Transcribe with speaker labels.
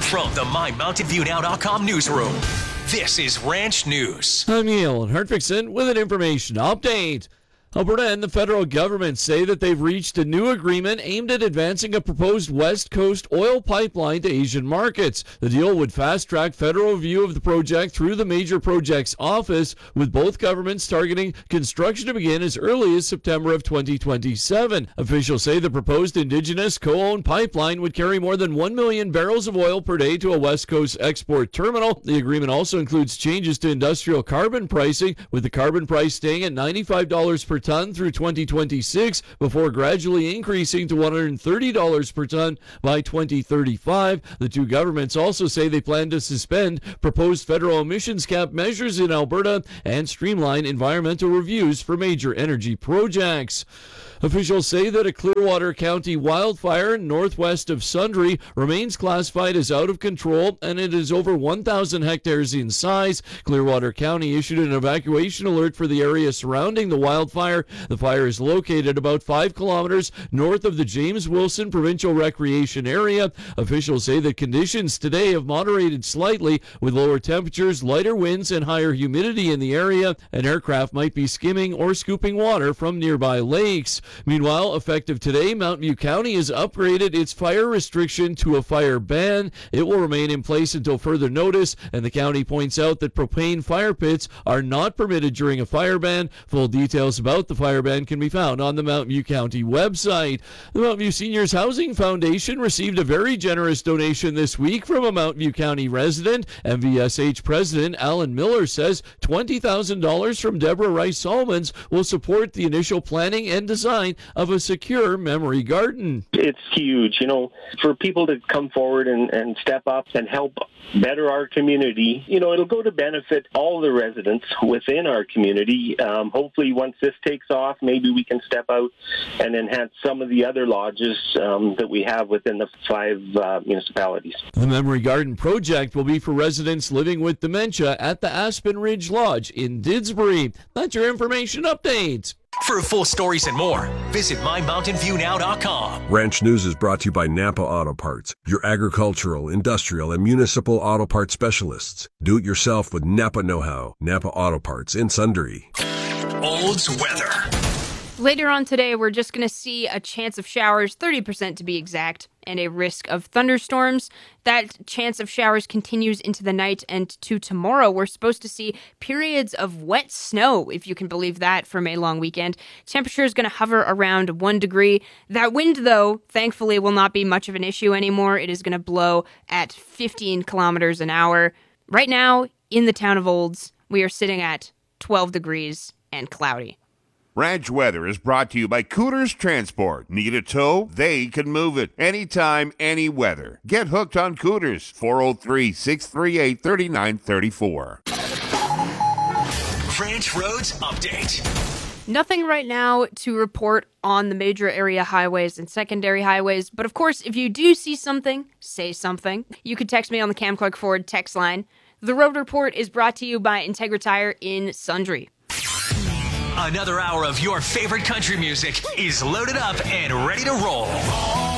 Speaker 1: From the MyMountainViewNow.com newsroom, this is Ranch News.
Speaker 2: I'm Neil Hartvickson with an information update. Alberta and the federal government say that they've reached a new agreement aimed at advancing a proposed West Coast oil pipeline to Asian markets. The deal would fast-track federal review of the project through the Major Projects Office, with both governments targeting construction to begin as early as September of 2027. Officials say the proposed Indigenous co-owned pipeline would carry more than 1 million barrels of oil per day to a West Coast export terminal. The agreement also includes changes to industrial carbon pricing, with the carbon price staying at $95 per ton through 2026 before gradually increasing to $130 per ton by 2035. The two governments also say they plan to suspend proposed federal emissions cap measures in Alberta and streamline environmental reviews for major energy projects. Officials say that a Clearwater County wildfire northwest of Sundre remains classified as out of control, and it is over 1,000 hectares in size. Clearwater County issued an evacuation alert for the area surrounding the wildfire. The fire is located about 5 kilometers north of the James Wilson Provincial Recreation Area. Officials say that conditions today have moderated slightly, with lower temperatures, lighter winds, and higher humidity in the area. An aircraft might be skimming or scooping water from nearby lakes. Meanwhile, effective today, Mountain View County has upgraded its fire restriction to a fire ban. It will remain in place until further notice, and the county points out that propane fire pits are not permitted during a fire ban. Full details about the fire ban can be found on the Mountain View County website. The Mountain View Seniors Housing Foundation received a very generous donation this week from a Mountain View County resident. MVSH President Alan Miller says $20,000 from Deborah Rice Solomons will support the initial planning and design of a secure memory garden.
Speaker 3: It's huge, for people to come forward and step up and help better our community. It'll go to benefit all the residents within our community. Hopefully, once this takes off, maybe we can step out and enhance some of the other lodges that we have within the 5 municipalities.
Speaker 2: The Memory Garden project will be for residents living with dementia at the Aspen Ridge Lodge in Didsbury. That's your information update.
Speaker 1: For full stories and more, visit MyMountainViewNow.com.
Speaker 4: Ranch News is brought to you by Napa Auto Parts, your agricultural, industrial, and municipal auto parts specialists. Do it yourself with Napa know-how. Napa Auto Parts in Sundre.
Speaker 1: Olds weather.
Speaker 5: Later on today, we're just going to see a chance of showers, 30% to be exact, and a risk of thunderstorms. That chance of showers continues into the night, and to tomorrow, we're supposed to see periods of wet snow, if you can believe that, for May long weekend. Temperature is going to hover around 1 degree. That wind, though, thankfully will not be much of an issue anymore. It is going to blow at 15 kilometers an hour. Right now, in the town of Olds, we are sitting at 12 degrees and cloudy.
Speaker 6: Ranch Weather is brought to you by Cooters Transport. Need a tow? They can move it. Anytime, any weather. Get hooked on Cooters. 403-638-3934.
Speaker 1: Ranch Roads Update.
Speaker 5: Nothing right now to report on the major area highways and secondary highways, but of course, if you do see something, say something. You could text me on the Cam Clark Ford text line. The Road Report is brought to you by Integra Tire in Sundre.
Speaker 1: Another hour of your favorite country music is loaded up and ready to roll.